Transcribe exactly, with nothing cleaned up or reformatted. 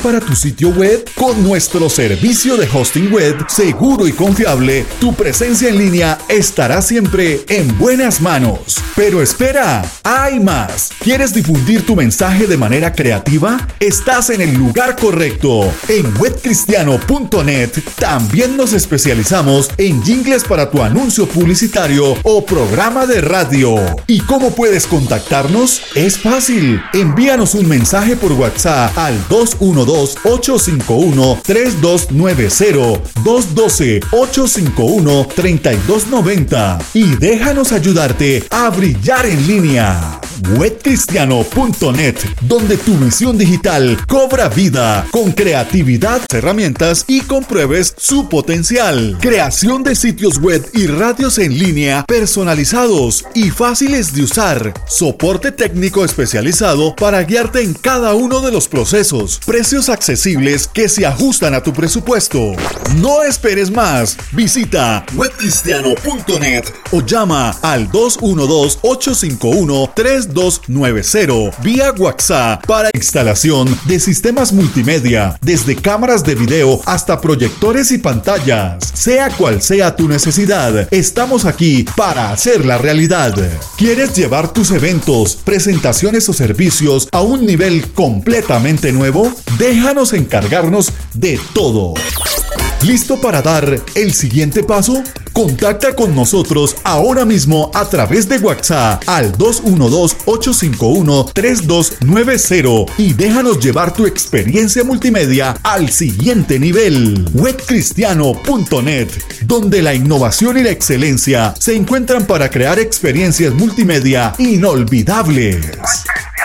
para tu sitio web? Con nuestro servicio de hosting web seguro y confiable, tu presencia en línea estará siempre en buenas manos. Pero espera, hay más. ¿Quieres difundir tu mensaje de manera creativa? Estás en el lugar correcto. En web cristiano punto net también nos especializamos en jingles para tu anuncio publicitario o programa de radio. ¿Y cómo puedes contactarnos? Es fácil. Envíanos un mensaje por WhatsApp al dos uno dos, ocho cinco uno, tres dos nueve cero, dos uno dos, ocho cinco uno, tres dos nueve cero y déjanos ayudarte a brillar en línea. web cristiano punto net, donde tu misión digital cobra vida con creatividad, herramientas y compruebes su potencial. Creación de sitios web y radios en línea personalizados y fáciles de usar. Soporte técnico especializado para guiarte en cada uno de los procesos. Precios accesibles que se ajustan a tu presupuesto. No esperes más. Visita web cristiano punto net o llama al dos uno dos, ocho cinco uno, tres dos nueve cero vía WhatsApp para instalación de sistemas multimedia, desde cámaras de video hasta proyectores y pantallas. Sea cual sea tu necesidad, estamos aquí para hacerla realidad. ¿Quieres llevar tus eventos, presentaciones o servicios a un nivel completamente nuevo? Déjanos encargarnos de todo. ¿Listo para dar el siguiente paso? Contacta con nosotros ahora mismo a través de WhatsApp al dos uno dos, ocho cinco uno, tres dos nueve cero y déjanos llevar tu experiencia multimedia al siguiente nivel. web cristiano punto net, donde la innovación y la excelencia se encuentran para crear experiencias multimedia inolvidables.